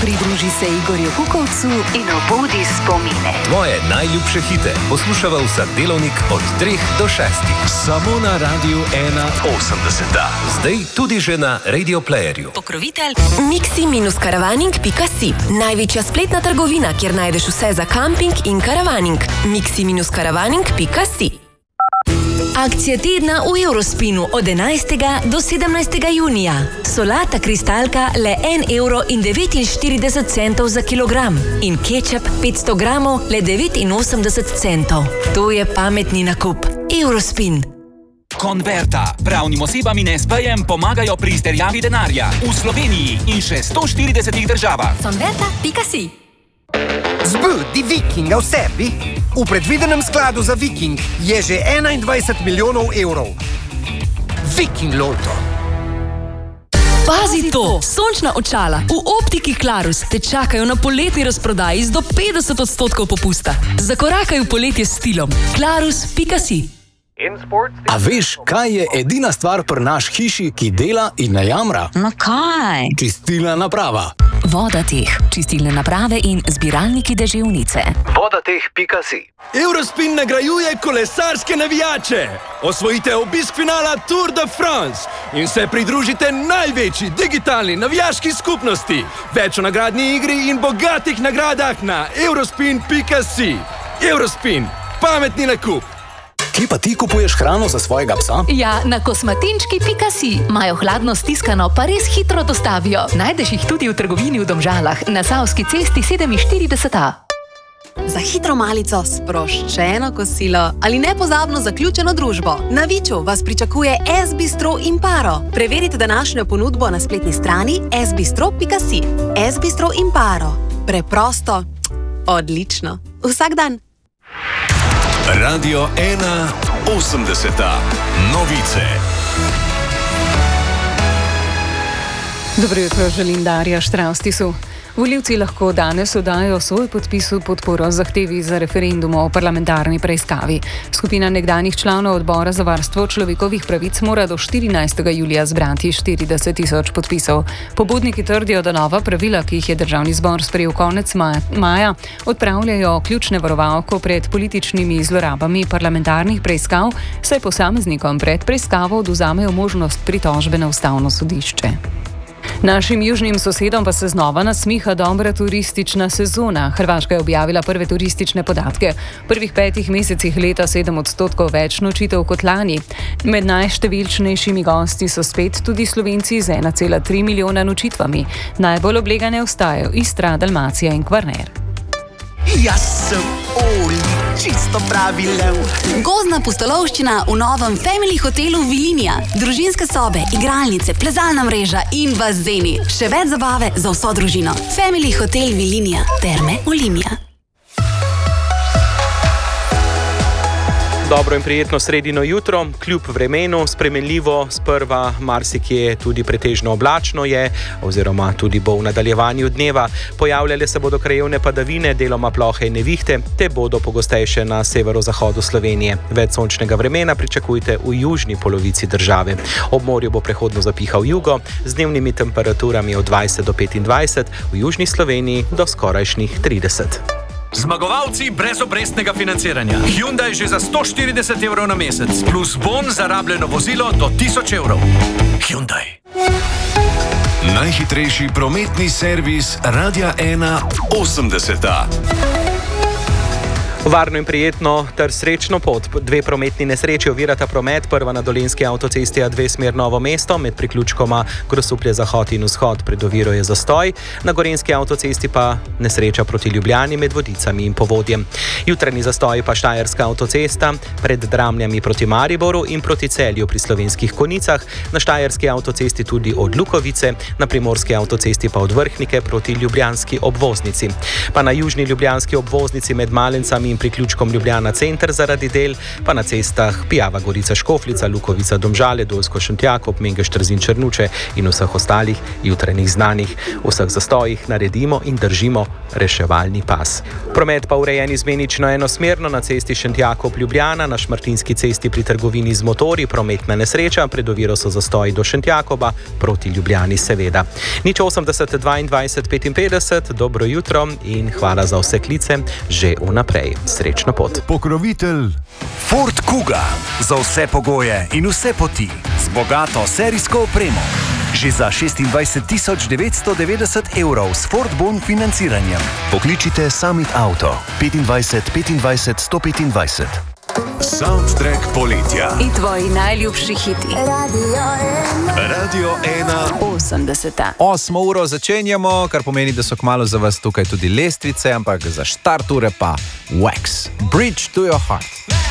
Pridruži se Igorju Kukovcu in obudi spomine. Tvoje najljubše hite poslušava vsak delovnik od 3 do 6. Samo na Radiu 1.80. Zdaj tudi že na Radio Playerju. Pokrovitelj mixi-karavaning.si. Največja spletna trgovina, kjer najdeš vse za kamping in karavaning. mixi-karavaning.si. Akcija tedna v Eurospinu od 11. do 17. junija. Solata kristalka le 1,49 € za kilogram in kečap 500 gramov le 89 centov. To je pametni nakup. Eurospin. Converta. Pravnim osebam in SP-jem pomagajo pri izterjavi denarja v Sloveniji in še 140 državah. Converta.si. ZB di Vikinga v sebi? V predvidenem skladu za Viking je že 21 milijonov evrov. Viking Lotto. Pazi to! Sončna očala v optiki Clarus te čakajo na poletni razprodaji z do 50% popusta. Zakorakaj v poletje s stilom. Clarus.si. A veš, kaj je edina stvar pri naš hiši, ki dela in ne jamra? No kaj? Čistilna naprava. Vodateh, čistilne naprave in zbiralniki deževnice. Vodateh.si. Eurospin nagrajuje kolesarske navijače. Osvojite obisk finala Tour de France in se pridružite največji digitalni navijaški skupnosti. Več o nagradni igri in bogatih nagradah na eurospin.si. Eurospin. Pametni nakup. Kje pa ti kupuješ hrano za svojega psa? Ja, na kosmatinčki.si. Imajo hladno stiskano, pa res hitro dostavijo. Najdeš jih tudi v trgovini v Domžalah, na Savski cesti 47A. Za hitro malico, sproščeno kosilo ali nepozabno zaključeno družbo. Na Viču vas pričakuje S-bistro Imparo. Preverite današnjo ponudbo na spletni strani sbistro.si. S-bistro Imparo. Preprosto, odlično. Vsak dan. Radio 1.80. Novice. Dobro jutro, želim Darja Štraustisu. Volivci lahko danes oddajo svoj podpis v podporo zahtevi za referendum o parlamentarni preiskavi. Skupina nekdanjih članov odbora za varstvo človekovih pravic mora do 14. julija zbrati 40 tisoč podpisov. Pobudniki trdijo, da nova pravila, ki jih je državni zbor sprejel konec maja, odpravljajo ključne varovalko pred političnimi zlorabami parlamentarnih preiskav, saj posameznikom pred preiskavo odvzamejo možnost pritožbe na ustavno sodišče. Našim južnim sosedom pa se znova nasmiha dobra turistična sezona. Hrvaška je objavila prve turistične podatke. V prvih 5 mesecih leta 7% več nočitev kot lani. Med najštevilčnejšimi gosti so spet tudi Slovenci z 1,3 milijona nočitvami. Najbolj oblegane ostajajo Istra, Dalmacija in Kvarner. Jaz sem Oli, čisto pravi lev. Gozdna pustolovščina v novem Family hotelu Vilinija. Družinske sobe, igralnice, plezalna mreža in bazeni. Še več zabave za vso družino. Family hotel Vilinija. Terme Olimia. Dobro in prijetno sredino jutro, kljub vremenu, spremenljivo, sprva marsikje tudi pretežno oblačno je, oziroma tudi bo v nadaljevanju dneva. Pojavljale se bodo krajevne padavine, deloma plohe in nevihte, te bodo pogostejše na severozahodu Slovenije. Več sončnega vremena pričakujte v južni polovici države. Ob morju bo prehodno zapihal jugo, z dnevnimi temperaturami od 20 do 25, v južni Sloveniji do skorajšnjih 30. Zmagovalci brezobrestnega financiranja. Hyundai že za 140 evrov na mesec, plus bon za rabljeno vozilo do 1000 evrov. Hyundai. Najhitrejši prometni servis Radia 1.80. Varno in prijetno ter srečno pot. 2 prometni nesreči ovirata promet, prva na Dolenjski avtocesti A2 smer Novo mesto, med priključkoma Grosuplje zahod in vzhod, pred oviro je zastoj, na Gorenjski avtocesti pa nesreča proti Ljubljani med Vodicami in Povodjem. Jutranji zastoj pa Štajerska avtocesta pred Dramljami proti Mariboru in proti Celju pri Slovenskih Konicah, na Štajerski avtocesti tudi od Lukovice, na Primorski avtocesti pa od Vrhnike proti Ljubljanski obvoznici. Pa na južni ljubljanski obvoznici med Malencami in priključkom Ljubljana center zaradi del, pa na cestah Pijava Gorica Škofljica, Lukovica Domžale, Dolsko Šentjakov, Mengeš Trzin Črnuče in vseh ostalih jutranjih znanih. V vseh zastojih naredimo in držimo reševalni pas. Promet pa urejen izmenično enosmerno na cesti Šentjakov Ljubljana, na Šmartinski cesti pri trgovini z motorji, prometna nesreča, pred oviro so zastoji do Šentjakoba, proti Ljubljani seveda. 080 22 55, dobro jutro in hvala za vse klice že vnaprej. Srečno pot. Pokrovitelj Ford Kuga. Za vse pogoje in vse poti. Z bogato serijsko opremo. Že za 26.990 evrov s Ford Bon financiranjem. Pokličite Summit Auto 25 25 125. Soundtrack poletja. In tvoji najljubši hiti. Radio 80. 8 uro začenjamo, kar pomeni, da so kmalu za vas tukaj tudi lestvice, ampak za štart ure pa Wax. Bridge to your heart.